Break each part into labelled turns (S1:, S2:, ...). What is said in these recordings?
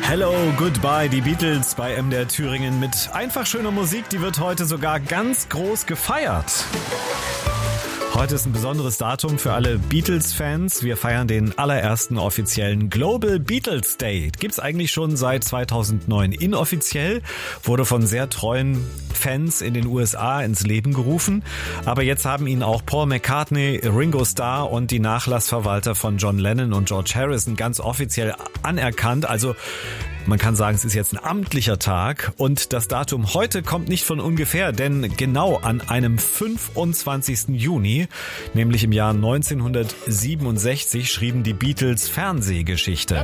S1: Hello, Goodbye, die Beatles bei MDR Thüringen mit einfach schöner Musik, die wird heute sogar ganz groß gefeiert. Heute ist ein besonderes Datum für alle Beatles-Fans. Wir feiern den allerersten offiziellen Global Beatles Day. Gibt's eigentlich schon seit 2009 inoffiziell, wurde von sehr treuen Fans in den USA ins Leben gerufen. Aber jetzt haben ihn auch Paul McCartney, Ringo Starr und die Nachlassverwalter von John Lennon und George Harrison ganz offiziell anerkannt. Also man kann sagen, es ist jetzt ein amtlicher Tag und das Datum heute kommt nicht von ungefähr, denn genau an einem 25. Juni, nämlich im Jahr 1967, schrieben die Beatles Fernsehgeschichte.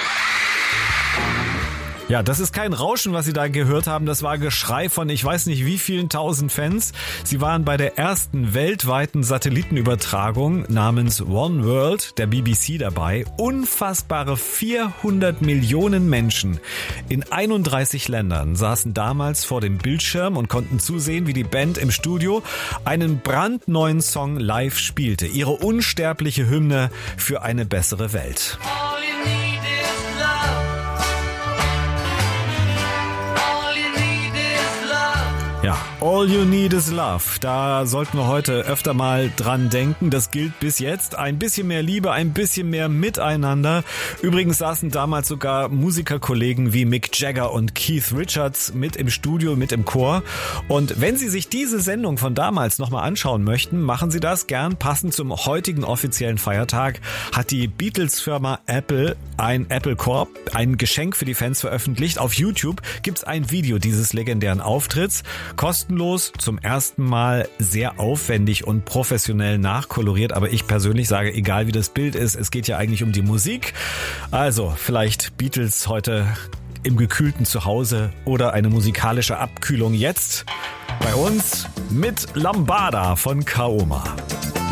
S1: Ja, das ist kein Rauschen, was Sie da gehört haben. Das war Geschrei von ich weiß nicht wie vielen tausend Fans. Sie waren bei der ersten weltweiten Satellitenübertragung namens One World der BBC dabei. Unfassbare 400 Millionen Menschen in 31 Ländern saßen damals vor dem Bildschirm und konnten zusehen, wie die Band im Studio einen brandneuen Song live spielte. Ihre unsterbliche Hymne für eine bessere Welt. Ja, All You Need Is Love. Da sollten wir heute öfter mal dran denken. Das gilt bis jetzt. Ein bisschen mehr Liebe, ein bisschen mehr Miteinander. Übrigens saßen damals sogar Musikerkollegen wie Mick Jagger und Keith Richards mit im Studio, mit im Chor. Und wenn Sie sich diese Sendung von damals nochmal anschauen möchten, machen Sie das gern. Passend zum heutigen offiziellen Feiertag hat die Beatles-Firma Apple ein Apple Corp, ein Geschenk für die Fans veröffentlicht. Auf YouTube gibt's ein Video dieses legendären Auftritts. Kostenlos, zum ersten Mal sehr aufwendig und professionell nachkoloriert, aber ich persönlich sage, egal wie das Bild ist, es geht ja eigentlich um die Musik. Also vielleicht Beatles heute im gekühlten Zuhause oder eine musikalische Abkühlung jetzt bei uns mit Lambada von Kaoma.